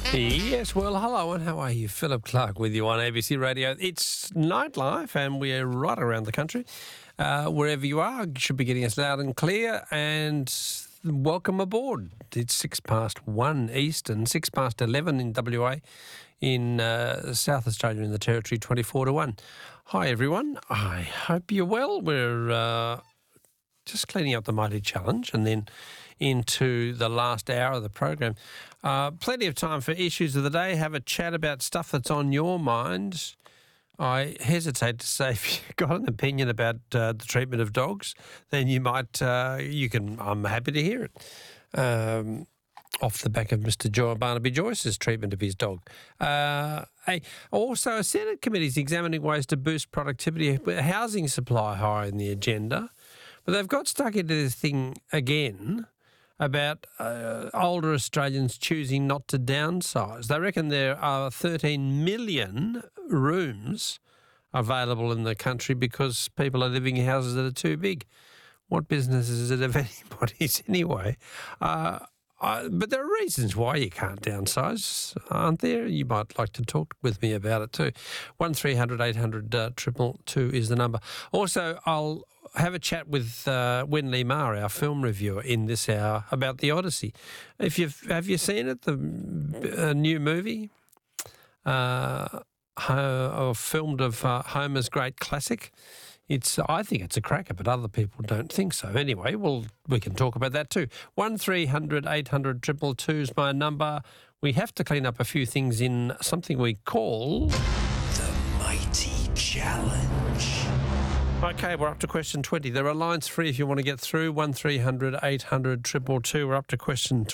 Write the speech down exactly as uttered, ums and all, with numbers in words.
Yes, well, hello and how are you? Philip Clark with you on A B C Radio. It's Nightlife and we're right around the country. Uh, wherever you are, you should be getting us loud and clear, and welcome aboard. It's six past one Eastern, six past eleven in W A, in uh, South Australia in the Territory, twenty-four to one. Hi everyone, I hope you're well. We're uh, just cleaning up the Mighty Challenge and then into the last hour of the program. Uh, plenty of time for issues of the day, have a chat about stuff that's on your mind. I hesitate to say if you've got an opinion about uh, the treatment of dogs, then you might, uh, you can, I'm happy to hear it. Um, off the back of Mister Jo- Barnaby Joyce's treatment of his dog. Uh, a, also, a Senate committee is examining ways to boost productivity. Housing supply high in the agenda. But they've got stuck into this thing again about uh, older Australians choosing not to downsize. They reckon there are thirteen million rooms available in the country because people are living in houses that are too big. What business is it of anybody's anyway? Uh, I, but there are reasons why you can't downsize, aren't there? You might like to talk with me about it too. one three hundred eight hundred two two is the number. Also, I'll have a chat with uh, Wendy Marr, our film reviewer, in this hour about The Odyssey. If you've have you seen it, the uh, new movie, uh, uh, filmed of uh, Homer's great classic? It's, I think it's a cracker, but other people don't think so. Anyway, well, we can talk about that too. one three hundred eight hundred two two two is my number. We have to clean up a few things in something we call The Mighty Challenge. Okay, we're up to question twenty. There are lines free if you want to get through. one three hundred eight hundred two two two. We're up to question